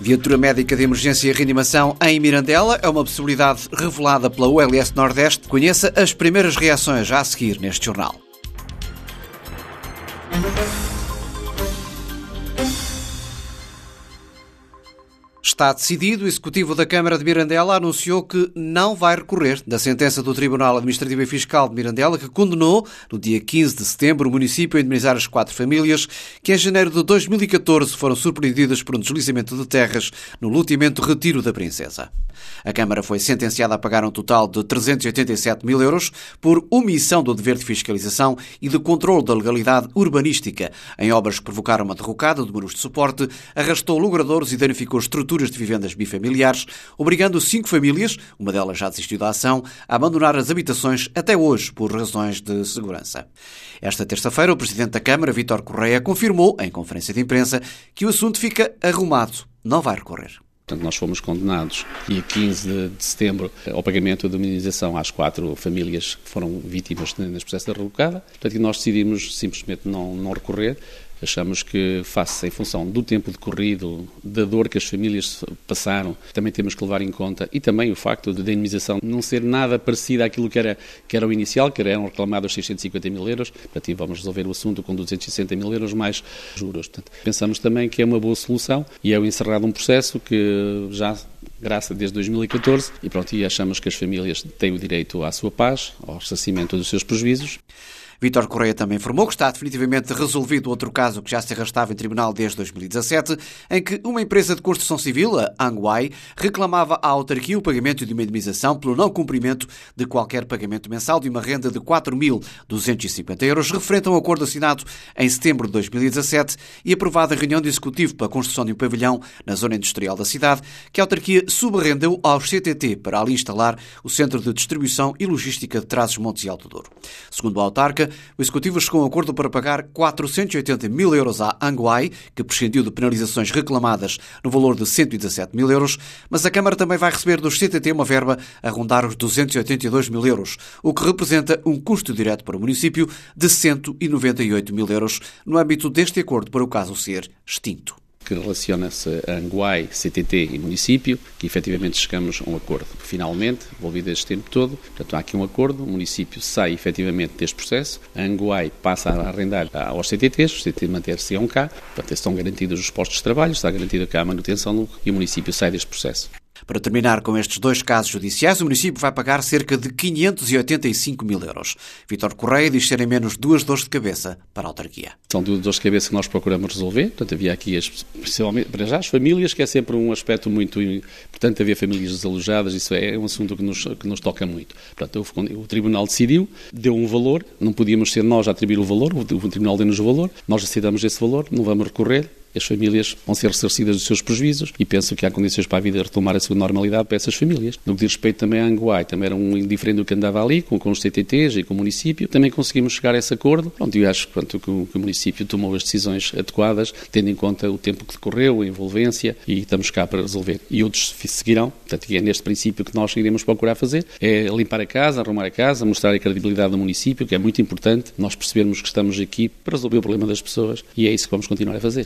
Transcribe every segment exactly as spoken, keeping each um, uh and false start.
Viatura médica de emergência e reanimação em Mirandela é uma possibilidade revelada pela U L S Nordeste. Conheça as primeiras reações já a seguir neste jornal. Está decidido, o Executivo da Câmara de Mirandela anunciou que não vai recorrer da sentença do Tribunal Administrativo e Fiscal de Mirandela, que condenou, no dia quinze de setembro, o município a indemnizar as quatro famílias que, em janeiro de dois mil e catorze, foram surpreendidas por um deslizamento de terras no loteamento Retiro da Princesa. A Câmara foi sentenciada a pagar um total de trezentos e oitenta e sete mil euros por omissão do dever de fiscalização e de controle da legalidade urbanística em obras que provocaram uma derrocada de muros de suporte, arrastou logradouros e danificou estruturas de vivendas bifamiliares, obrigando cinco famílias, uma delas já desistiu da ação, a abandonar as habitações até hoje por razões de segurança. Esta terça-feira, o Presidente da Câmara, Vítor Correia, confirmou, em conferência de imprensa, que o assunto fica arrumado, não vai recorrer. Portanto, nós fomos condenados, dia quinze de setembro, ao pagamento de indemnização às quatro famílias que foram vítimas neste processo de derrocada. Portanto, nós decidimos simplesmente não, não recorrer. Achamos que, face em função do tempo decorrido, da dor que as famílias passaram, também temos que levar em conta, e também o facto de a indemnização não ser nada parecida àquilo que era, que era o inicial, que eram reclamados seiscentos e cinquenta mil euros, portanto, vamos resolver o assunto com duzentos e sessenta mil euros mais juros. Portanto, pensamos também que é uma boa solução e é o encerrado um processo que já graça desde dois mil e catorze, e pronto, e achamos que as famílias têm o direito à sua paz, ao ressarcimento dos seus prejuízos. Vítor Correia também informou que está definitivamente resolvido outro caso que já se arrastava em tribunal desde dois mil e dezassete, em que uma empresa de construção civil, a Anguai, reclamava à autarquia o pagamento de uma indemnização pelo não cumprimento de qualquer pagamento mensal de uma renda de quatro mil duzentos e cinquenta euros, referente a um acordo assinado em setembro de dois mil e dezassete e aprovado em reunião de executivo para a construção de um pavilhão na zona industrial da cidade, que a autarquia subarrendeu aos C T T para ali instalar o Centro de Distribuição e Logística de Trás-os-Montes e Alto Douro. Segundo a autarca, o Executivo chegou a um acordo para pagar quatrocentos e oitenta mil euros à Anguai, que prescindiu de penalizações reclamadas no valor de cento e dezassete mil euros, mas a Câmara também vai receber dos C T T uma verba a rondar os duzentos e oitenta e dois mil euros, o que representa um custo direto para o município de cento e noventa e oito mil euros no âmbito deste acordo para o caso ser extinto. Que relaciona-se a Anguai, C T T e município, que efetivamente chegamos a um acordo. Finalmente, envolvido este tempo todo, portanto há aqui um acordo, o município sai efetivamente deste processo, a Anguai passa a arrendar aos C T Ts, os C T T manter-se-ão cá, portanto estão garantidos os postos de trabalho, está garantida cá a manutenção e o município sai deste processo. Para terminar com estes dois casos judiciais, o município vai pagar cerca de quinhentos e oitenta e cinco mil euros. Vítor Correia diz serem menos duas dores de cabeça para a autarquia. São duas dores de cabeça que nós procuramos resolver. Portanto, havia aqui, as, principalmente para já, as famílias, que é sempre um aspecto muito importante, haver famílias desalojadas, isso é um assunto que nos, que nos toca muito. Portanto, o, o Tribunal decidiu, deu um valor, não podíamos ser nós a atribuir o valor, o, o Tribunal deu-nos o valor, nós aceitamos esse valor, não vamos recorrer. As famílias vão ser ressarcidas dos seus prejuízos e penso que há condições para a vida retomar a sua normalidade para essas famílias. No que diz respeito também à Anguai, também era um indiferente do que andava ali, com, com os C T Ts e com o município, também conseguimos chegar a esse acordo. Pronto, eu acho pronto, que, o, que o município tomou as decisões adequadas, tendo em conta o tempo que decorreu, a envolvência, e estamos cá para resolver. E outros seguirão, portanto, é neste princípio que nós iremos procurar fazer, é limpar a casa, arrumar a casa, mostrar a credibilidade do município, que é muito importante, nós percebermos que estamos aqui para resolver o problema das pessoas, e é isso que vamos continuar a fazer.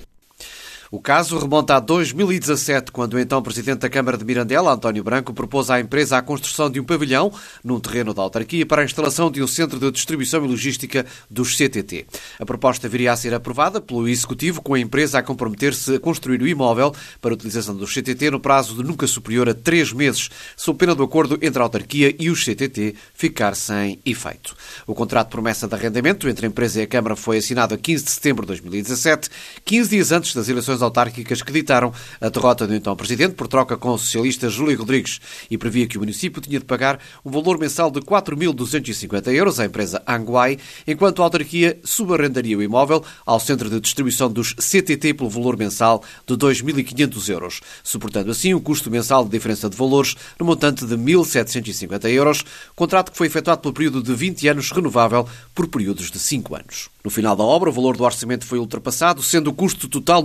O caso remonta a dois mil e dezassete, quando o então Presidente da Câmara de Mirandela, António Branco, propôs à empresa a construção de um pavilhão num terreno da autarquia para a instalação de um centro de distribuição e logística dos C T T. A proposta viria a ser aprovada pelo Executivo, com a empresa a comprometer-se a construir o imóvel para a utilização dos C T T no prazo de nunca superior a três meses, sob pena do acordo entre a autarquia e os C T T ficar sem efeito. O contrato de promessa de arrendamento entre a empresa e a Câmara foi assinado a quinze de setembro de dois mil e dezassete, quinze dias antes das eleições autárquicas que ditaram a derrota do então Presidente por troca com o socialista Júlio Rodrigues, e previa que o município tinha de pagar um valor mensal de quatro mil duzentos e cinquenta euros à empresa Anguai, enquanto a autarquia subarrendaria o imóvel ao centro de distribuição dos C T T pelo valor mensal de dois mil e quinhentos euros, suportando assim o custo mensal de diferença de valores no montante de mil setecentos e cinquenta euros, contrato que foi efetuado pelo período de vinte anos, renovável por períodos de cinco anos. No final da obra, o valor do orçamento foi ultrapassado, sendo o custo total no montante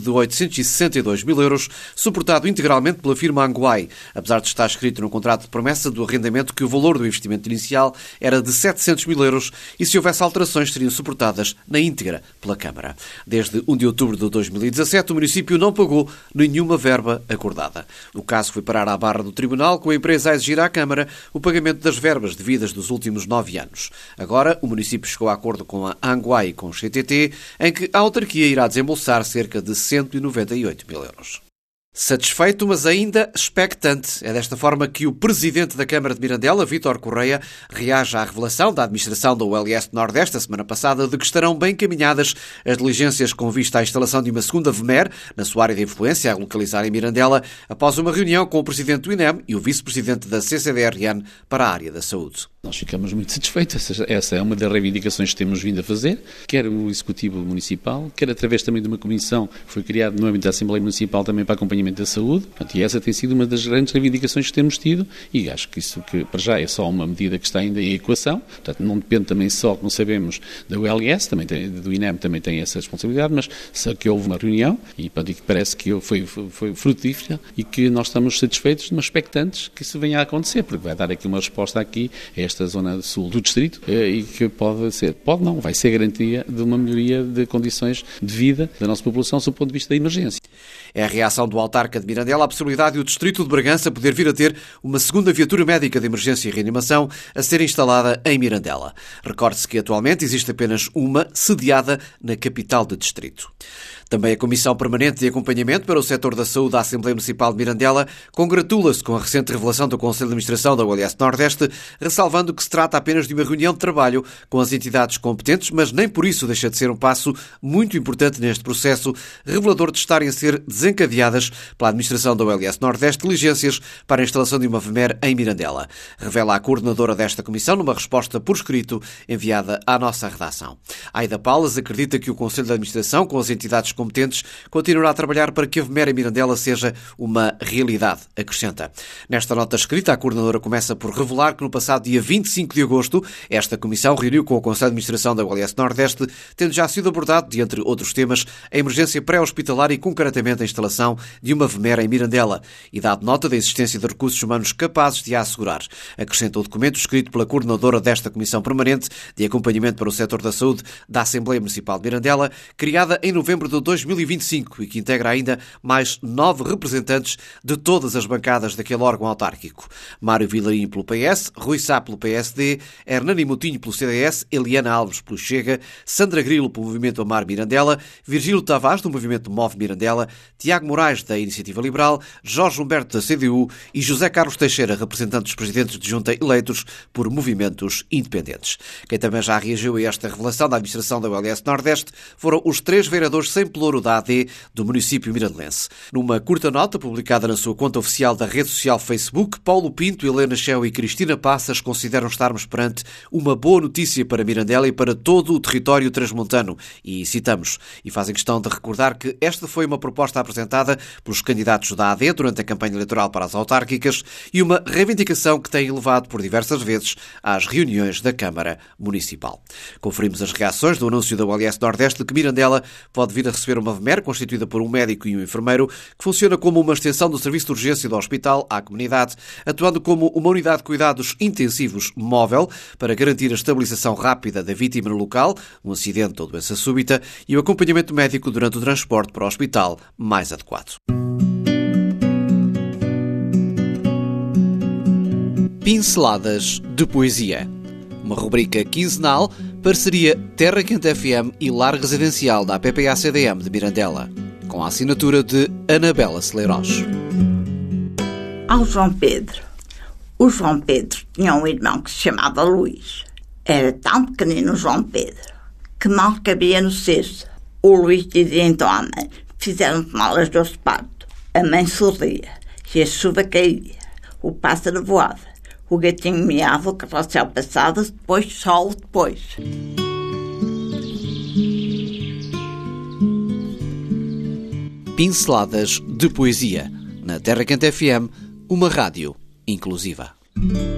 de oitocentos e sessenta e dois mil euros, suportado integralmente pela firma Anguai, apesar de estar escrito no contrato de promessa do arrendamento que o valor do investimento inicial era de setecentos mil euros e, se houvesse alterações, seriam suportadas na íntegra pela Câmara. Desde primeiro de outubro de dois mil e dezassete, o município não pagou nenhuma verba acordada. O caso foi parar à barra do Tribunal, com a empresa a exigir à Câmara o pagamento das verbas devidas dos últimos nove anos. Agora, o município chegou a acordo com a Anguai e com o C T T, em que a autarquia irá desembolsar cerca de cento e noventa e oito mil euros. Satisfeito, mas ainda expectante. É desta forma que o presidente da Câmara de Mirandela, Vítor Correia, reage à revelação da administração da U L S Nordeste, a semana passada, de que estarão bem caminhadas as diligências com vista à instalação de uma segunda V M E R, na sua área de influência, a localizar em Mirandela, após uma reunião com o presidente do I N E M e o vice-presidente da C C D R N para a área da saúde. Nós ficamos muito satisfeitos. Essa é uma das reivindicações que temos vindo a fazer, quer o Executivo Municipal, quer através também de uma comissão que foi criada no âmbito da Assembleia Municipal também para acompanhamento da saúde. Portanto, e essa tem sido uma das grandes reivindicações que temos tido e acho que isso, que para já, é só uma medida que está ainda em equação. Portanto, não depende também só, como sabemos, da U L S, também tem, do I N E M também tem essa responsabilidade, mas só que houve uma reunião e, portanto, e que parece que foi, foi, foi frutífera e que nós estamos satisfeitos, mas expectantes que isso venha a acontecer, porque vai dar aqui uma resposta aqui a esta zona sul do distrito e que pode ser, pode não, vai ser garantia de uma melhoria de condições de vida da nossa população sob o ponto de vista da emergência. É a reação do autarca de Mirandela à possibilidade de o distrito de Bragança poder vir a ter uma segunda viatura médica de emergência e reanimação a ser instalada em Mirandela. Recorde-se que atualmente existe apenas uma sediada na capital do distrito. Também a Comissão Permanente de Acompanhamento para o Setor da Saúde da Assembleia Municipal de Mirandela congratula-se com a recente revelação do Conselho de Administração da U L S Nordeste, ressalvando que se trata apenas de uma reunião de trabalho com as entidades competentes, mas nem por isso deixa de ser um passo muito importante neste processo, revelador de estarem a ser desencadeadas pela Administração da U L S Nordeste diligências para a instalação de uma V M E R em Mirandela. Revela a coordenadora desta comissão numa resposta por escrito enviada à nossa redação. Aida Paulas acredita que o Conselho de Administração, com as entidades competentes, competentes, continuará a trabalhar para que a V M E R em Mirandela seja uma realidade, acrescenta. Nesta nota escrita, a coordenadora começa por revelar que no passado dia vinte e cinco de agosto, esta comissão reuniu com o Conselho de Administração da U L S Nordeste, tendo já sido abordado, de entre outros temas, a emergência pré-hospitalar e, concretamente, a instalação de uma V M E R em Mirandela, e dado nota da existência de recursos humanos capazes de a assegurar. Acrescenta o documento escrito pela coordenadora desta Comissão Permanente de Acompanhamento para o Setor da Saúde da Assembleia Municipal de Mirandela, criada em novembro de dois mil e vinte e cinco e que integra ainda mais nove representantes de todas as bancadas daquele órgão autárquico. Mário Vilarinho pelo P S, Rui Sá pelo P S D, Hernani Moutinho pelo C D S, Eliana Alves pelo Chega, Sandra Grilo pelo Movimento Amar Mirandela, Virgílio Tavares do Movimento Move Mirandela, Tiago Moraes da Iniciativa Liberal, Jorge Humberto da C D U e José Carlos Teixeira, representante dos presidentes de junta eleitos por movimentos independentes. Quem também já reagiu a esta revelação da administração da U L S Nordeste foram os três vereadores sem pelouro da A D do município mirandelense. Numa curta nota publicada na sua conta oficial da rede social Facebook, Paulo Pinto, Helena Cheu e Cristina Passas consideram estarmos perante uma boa notícia para Mirandela e para todo o território transmontano. E citamos, e fazem questão de recordar que esta foi uma proposta apresentada pelos candidatos da A D durante a campanha eleitoral para as autárquicas e uma reivindicação que tem levado por diversas vezes às reuniões da Câmara Municipal. Conferimos as reações do anúncio da U L S Nordeste de que Mirandela pode vir a receber uma V M E R constituída por um médico e um enfermeiro que funciona como uma extensão do serviço de urgência do hospital à comunidade, atuando como uma unidade de cuidados intensivos móvel para garantir a estabilização rápida da vítima no local, um acidente ou doença súbita, e o acompanhamento médico durante o transporte para o hospital mais adequado. Pinceladas de Poesia. Uma rubrica quinzenal, parceria Terra Quente F M e Lar Residencial da A P P A C D M de Mirandela, com a assinatura de Anabela Celeiros. Ao João Pedro. O João Pedro tinha um irmão que se chamava Luís. Era tão pequenino o João Pedro que mal cabia no cesto. O Luís dizia então à mãe: fizeram-te mal as dores de parto. A mãe sorria e a chuva caía. O pássaro voava. O gatinho miava, o carrossel passava, depois só o depois. Pinceladas de Poesia. Na Terra Quente F M, uma rádio inclusiva.